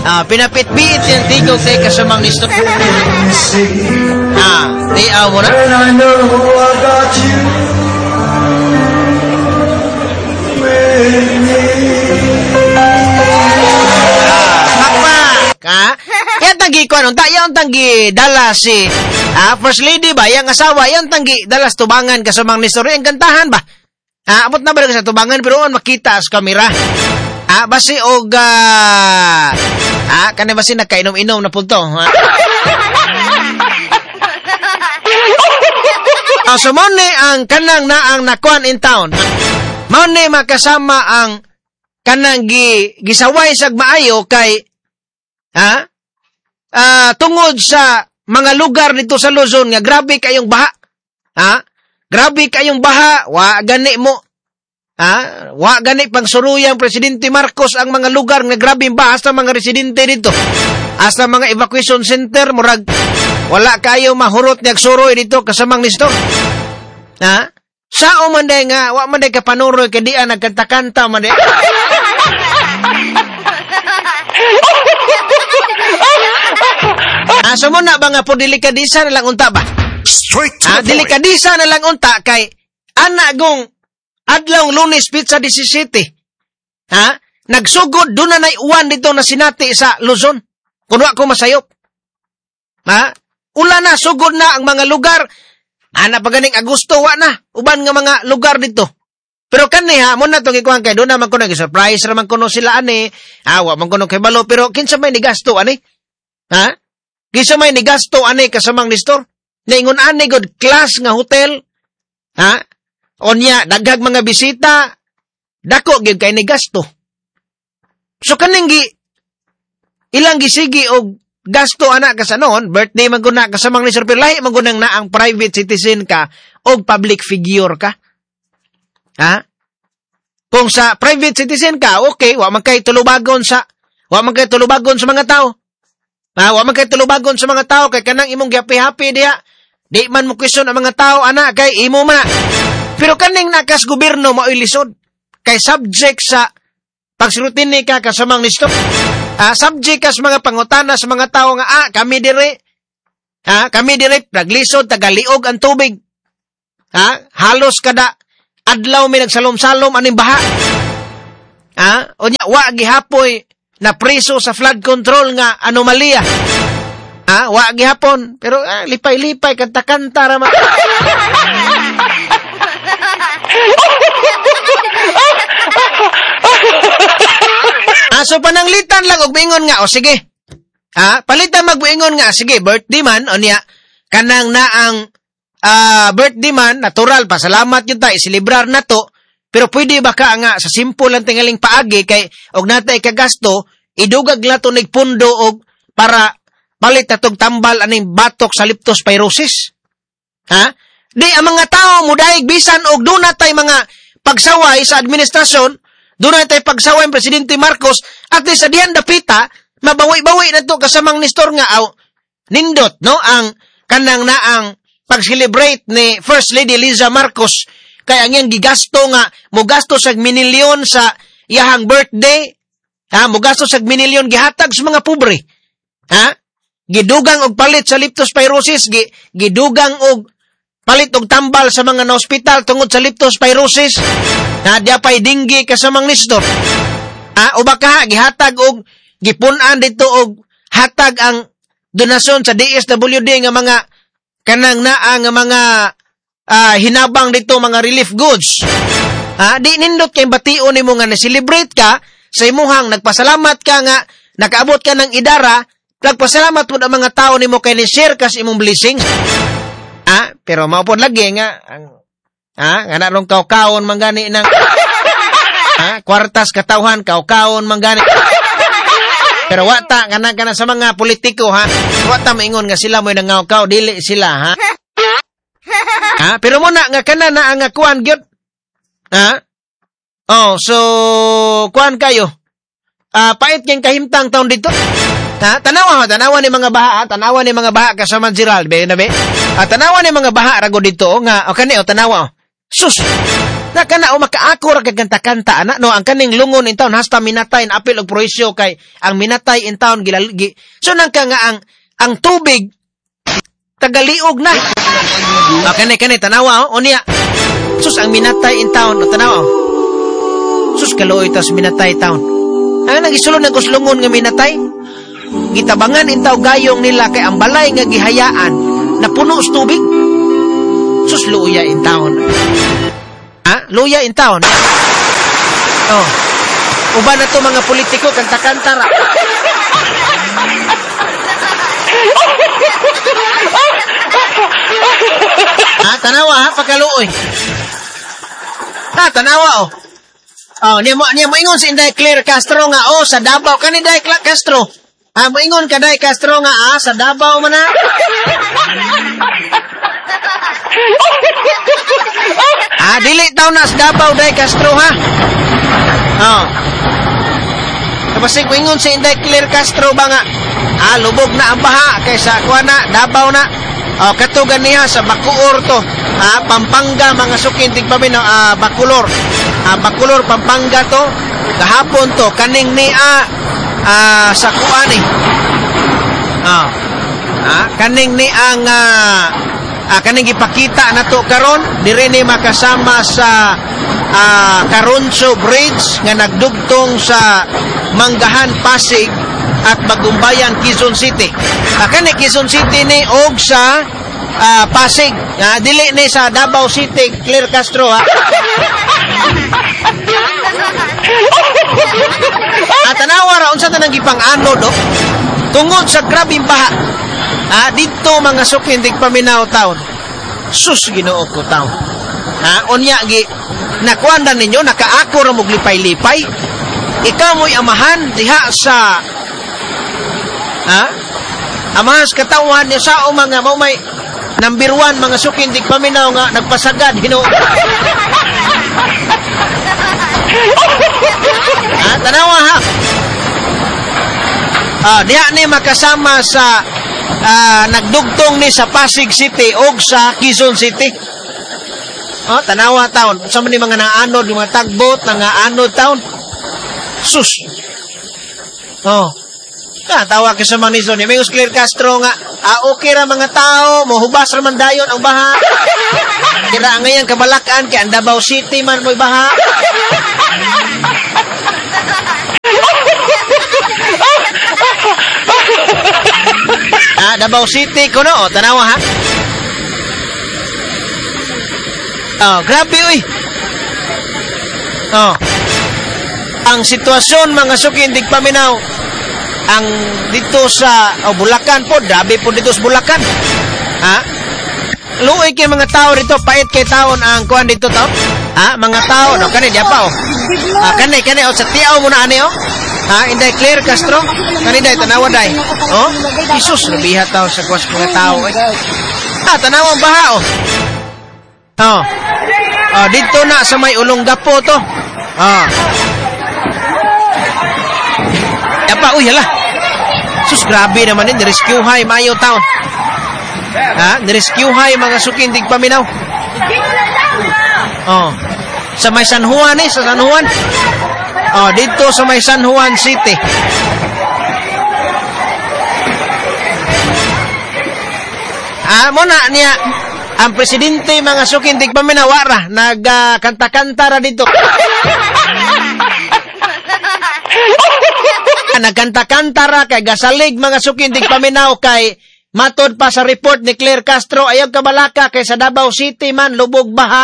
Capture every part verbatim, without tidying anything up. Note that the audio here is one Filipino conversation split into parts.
Ah, pinapit-bit yung tigog sa kasamang listo. Ah, tiaw mo na. And I know I got you with me. Ha? Yan tanggi ko anong ta, yan tanggi dala si ah, First Lady ba, yung asawa, yan tanggi dalas tubangan kasamang ni story, ang kantahan ba? Ah, abot na ba sa tubangan, pero on makita sa kamera. Ah, basi og ah, ah kanay basi nagkainom-inom na punto. Ha? Ah, so mo ni ang kanang na ang nakuan in town. Mo ni makasama ang kanang gi gisaway sag maayo kay ha? Ah, tungod sa mga lugar dito sa Luzon nga grabe kayong baha. Ha? Grabe kayong baha, wa gani mo. Ha? Wa gani pang suruyang Presidente Marcos ang mga lugar nga grabe baha sa mga residente dito. Hasta mga evacuation center murag wala kayo mahurot nga suroy dito kasamang listo. Ha? Sao man day nga wa man day ka panuroy kay dian nagkanta-kanta man day. Ah, so mo na ba nga po delikadisa na lang unta ba? Straight to Ah, the point. delikadisa na lang unta kay ana gong adlaw Lunes pizza seventeen. Ha? Nagsugod doon na nay uwan dito na sinati sa Luzon. Kuno ako masayop. Ha? Ula na sugod na ang mga lugar. Ana pa ganing Agosto wa na uban nga mga lugar dito. Pero kani ha, mo na tong ikuan kay doon naman ko nag-surprise raman kuno sila ani. Ah, wa man kuno kay balo pero kinsa may nigasto ani? Ha? Kinsa may nigasto ani kasamang listor? Naingon ani god class nga hotel. Ha? Onya daghag mga bisita. Dako gyud kay nigasto. So kaning gi ilang gisigi og gasto ana ka sa noon, birthday man guna kasamang listor pero lahi man gunang na ang private citizen ka og public figure ka. Ha? Kung sa private citizen ka, okay, wa man kay tulubagon sa wa man kay tulubagon sa mga tao. Ha, wa man kay tulubagon sa mga tao kay kanang imong happy-happy diha. Di man mo question ang mga tao ana kay imo man. Pero kaning nakas gobyerno mao ilisod kay subject sa pagsulutini ka kasamang listo. Ah, subject ka sa mga pangutana sa mga tao nga ah, kami dire. Ha, kami dire naglisod tagaliog ang tubig. Ha, halos kada adlaw may nagsalom-salom aning baha. Ha? O niya, wa gihapoy na preso sa flood control nga anomalya. Ha? Wa gihapon. Pero ah, lipay-lipay, kanta-kanta raman. Ah, so pananglitan lang og bingon nga, o sige. Ha? Palitan magbingon nga, sige, birthday man, o niya, kanang na ang Ah, uh, birthday man, natural, pasalamat yun tayo, isilibrar na to, pero pwede ba ka nga, sa simple lang tingaling paagi, kay, og natay kagasto, idugag lato nagpundo, og para palit na tong tambal, aning batok sa leptospirosis. Ha? Di, ang mga tao, mudaig bisan, og doon natay mga pagsaway sa administrasyon, doon natay pagsaway ang Presidente Marcos, at least sa diyan dapita, mabawi-bawi na to, kasamang nistor nga, aw, nindot, no, ang, kanang na ang, pag-celebrate ni First Lady Liza Marcos kaya ang iyang gigasto nga mugasto sa minilyon sa iyahang birthday ha mugasto sa minilyon gihatag sa mga pobre ha gidugang og palit sa leptospirosis gi, gidugang og palit og tambal sa mga na hospital tungod sa leptospirosis ha diya pay dinggi kasamang nistor ha o baka gihatag og gipunan dito og hatag ang donasyon sa D S W D nga mga kanang naa nga mga uh, hinabang dito mga relief goods. Ha, di nindot kay bation nimo nga na-celebrate ka sa imuhang nagpasalamat ka nga nakaabot ka ng idara, nagpasalamat pud ang mga tao nimo kay ni-share ka sa imong blessings. Ha, pero mao pod lagi nga ang ha, nga narong kaw-kaon mangani ng ha, kwartas katawhan kaw-kaon mangani. Pero wata kana kana sa mga politiko ha. Wata maingon nga sila mo'y nangaw-kaw dili sila ha. Ha, pero mo na nga kana na ang kuan gyud. Ha? Oh, so kuan kayo. Ah, uh, pait kang kahimtang taon dito. Ha, tanawa ha, tanawa ni mga baha, tanawa ni mga baha kasama Gerald be na be. Ah, tanawa ni mga baha rago dito nga o kani o tanawa. Sus. Na kana o makaako ra kaganta-kanta ana no ang kaning lungon in taon hasta minatay na apil og proisyo kay ang minatay in taon gilalgi. So nang ka nga ang ang tubig tagaliog na. Ah, kani kani tanawa o unya. Sus ang minatay in taon o tanawa. Sus kaloy tas minatay taon. Ang nagisulod ng kuslungon nga minatay. Gitabangan in taw gayong nila kay ang balay nga gihayaan na puno sa tubig. Sus luya in taon. Ha? Luya in town. Oh. Uban na to mga politiko, kanta-kanta ra. Ha? Tanawa ha? Pagkaluoy. Ha? Tanawa oh. Oh, niya mo, niya mo ingon si Inday Claire Castro nga, oh, sa Davao. Kani Inday Castro. Ha? Mo ingon ka Inday Castro nga, ah, sa Davao man na. Ah, dili daw na sa Davao, Day Castro, ha? Oh. Kapasig, wingon si Inday Claire Castro ba nga? Ah, lubog na ang baha kaysa kuha na, Davao na. Oh, katugan niya sa Bacoor to. Ah, Pampanga, mga sukin, tigpamin, ah, Bacolor. Ah, Bacolor, Pampanga to. Kahapon to, kaning niya, ah, sa kuha ni. Oh. Ah, kaning ni ang, ah, Ah, kaning ipakita na to karon dire ni makasama sa ah, Caronso Bridge nga nagdugtong sa Manggahan, Pasig at Bagumbayan, Quezon City. Ah, kani Quezon City ni og sa ah, Pasig. Ah, dili ni sa Davao City, Claire Castro ha. Ah, tanawa ra unsa tanang gipang-anod oh. Tungod sa grabing baha. Ah, dito mga sukin dig paminaw taon. Sus Ginoo ko taon. Ha, unya gi nakuanda ninyo nakaako ra mog lipay-lipay. Ikaw mo'y amahan diha sa ha? Amahan sa katawan niya sa o mga mo may number one mga sukin dig paminaw nga nagpasagad Ginoo. Ha, tanawa ha. Ah, diha ni makasama sa ah, nagdugtong ni sa Pasig City o sa Quezon City. Oh, tanawa taon. Sa man ni mga naanod, mga tagbot, nga anod taon. Sus. Oh. Ah, tawa ka sa mga nison. May Claire Castro nga, ah, okay ra mga tao, mohubas ra man dayon ang baha. Kira ngayon kabalakan kay ang Davao City man mo'y baha. Ah, Davao City kuno oh, tanawa ha. Oh, grabe uy. Oh. Ang sitwasyon mga sukin dig paminaw ang dito sa oh, Bulacan po, dabi po dito sa Bulacan. Ha? Luoy kay mga tao dito, pait kay taon ang kuan dito to. Ha, mga tao no kani dia pa oh. Ah, kani kani oh sa tiaw mo na ani oh. Ha, Inday Claire Castro, kani day tanawa day. Oh, Jesus, nabiha tao sa kwas mga tao eh. Ha, tanawa baha oh. Oh. Oh, dito na sa may Olongapo to. Ah. Yapa, uy, hala. Sus, grabe naman din. Rescue high, mayo town. Ha? Rescue high, mga sukin, dig paminaw. Oh. Sa may San Juan eh, sa San Juan. Oh, dito sa may San Juan City. Ah, mo na niya ang presidente mga sukin dig paminawara nagkanta-kanta ra dito. Nagkanta-kanta ra kay gasalig mga sukin dig paminaw kay matod pa sa report ni Claire Castro ayaw kabalaka kay sa Davao City man lubog baha.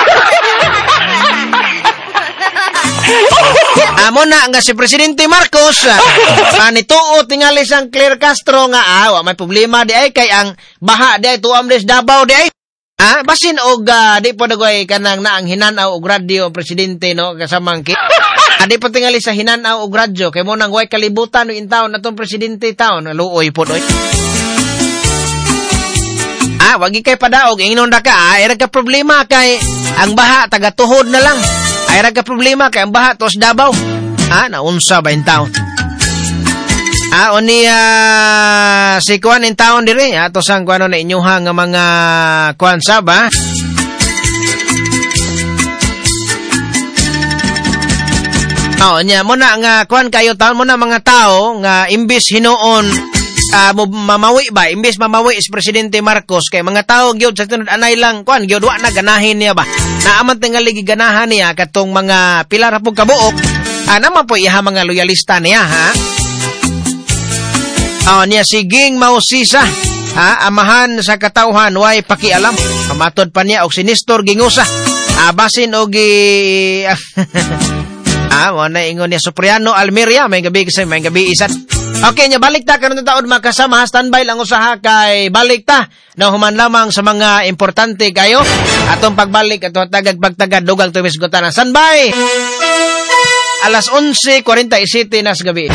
Amo na nga si Presidente Marcos uh, nituot tingali sang Claire Castro nga ah, may problema di ay kay ang baha di ay tuam des Davao di ay ah, basin og uh, di po dagoy kanang naang hinanaw og radyo presidente no kasamang ki ah, di po tingali sa hinanaw og radyo kay mo nang way kalibutan no in taon natong presidente taon luoy po doy. Ah, wagi kay padaog ingnon ra ka ah, ira ka problema kay ang baha taga tuhod na lang. Ay raga problema kay ang baha tos Davao. Ah, naunsa ba in taon? Ah, oni uh, si kuan in taon diri, ato sang kuano na inyuha nga mga kuan sab ha. Oh, nya mo na nga kuan kayo taon mo na mga tao nga imbis hinuon uh, mamawi ba imbis mamawi si Presidente Marcos kay mga tao gyud sa tunod anay lang kuan gyud wa na ganahin niya ba. Naaman tingali giganahan niya katong mga pila ra pug kabuok. Ana man po iha mga loyalista niya ha. Oh, niya siging mausisa. Ha, amahan sa katawhan way pakialam. Kamatod pa niya og si Nestor Gingusa. Ah, basin og gi Ah, mo na ingon niya Supriano Almeria may gabi kasi may gabi isat. Okay, nya balik ta karon taon makasama standby lang usaha kay balik ta. No human lamang sa mga importante kayo atong pagbalik ato tagag pagtagad dugang tumis gutana. Standby. Alas onse forty-seven na sa gabi.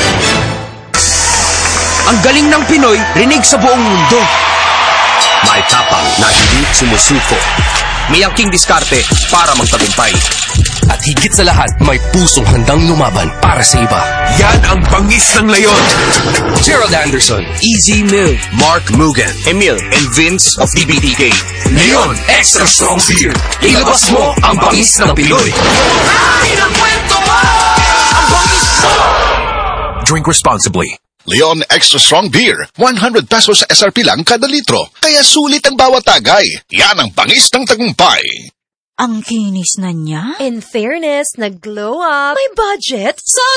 Ang galing ng Pinoy, rinig sa buong mundo. May tapang na hindi sumusuko. May angking diskarte para magtagumpay. At higit sa lahat, may pusong handang lumaban para sa iba. Yan ang bangis ng leyon. Gerald Anderson, Easy Mill, Mark Mugen, Emil, and Vince of D B T K. Leon Extra Strong Beer. Ilabas mo ang bangis ng Pinoy. Pinakwento mo ang bangis mo. Drink responsibly. Leon Extra Strong Beer, one hundred pesos sa S R P lang kada litro. Kaya sulit ang bawat tagay. Yan ang bangis ng tagumpay. Ang kinis na niya. In fairness, nag-glow up. May budget. So